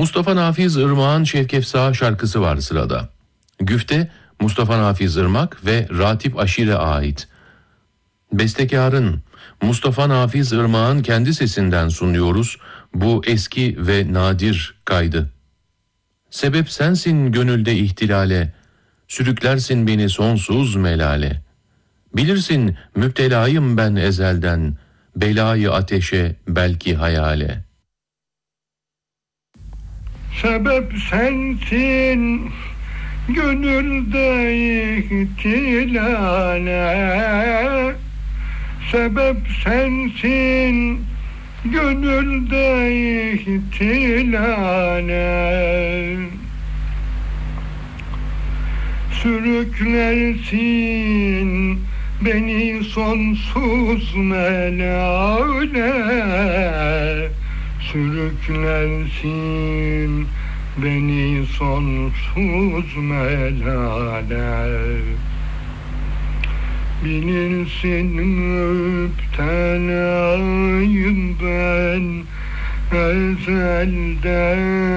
Mustafa Nafiz Irmak'ın Şevkefsa şarkısı var sırada. Güfte Mustafa Nafiz Irmak ve Ratip Aşir'e ait. Bestekarın Mustafa Nafiz Irmak'ın kendi sesinden sunuyoruz bu eski ve nadir kaydı. Sebep sensin gönülde ihtilale, sürüklersin beni sonsuz melale. Bilirsin müptelayım ben ezelden, belayı ateşe belki hayale. Sebep sensin gönülde ihtilale, sebep sensin gönülde ihtilale. Sürüklersin beni sonsuz melale, sürüklersin beni sonsuz melale. Bilirsin müptelayım ben ezelden,